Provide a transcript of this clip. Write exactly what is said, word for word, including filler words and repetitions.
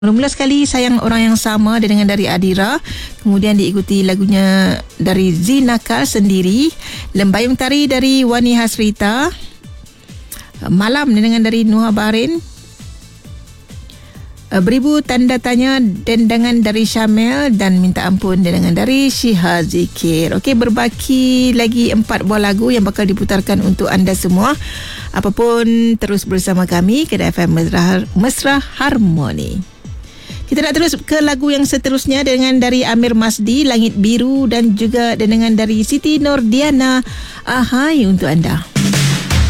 Mula sekali Sayang Orang Yang Sama dengan dari Adira, kemudian diikuti lagunya dari Zinakal Sendiri, Lembayung Tari dari Wani Hasrita, Malam dengan dari Nuha Bahrain, Beribu Tanda Tanya dendangan dari Syamel, dan Minta Ampun dendangan dari Syiha Zikir. Okey, berbaki lagi empat buah lagu yang bakal diputarkan untuk anda semua. Apapun, terus bersama kami Kedah F M Mesra, Mesra Harmoni. Kita nak terus ke lagu yang seterusnya dengan dari Amir Masdi, Langit Biru, dan juga dengan dari Siti Nordiana, Ahai untuk anda.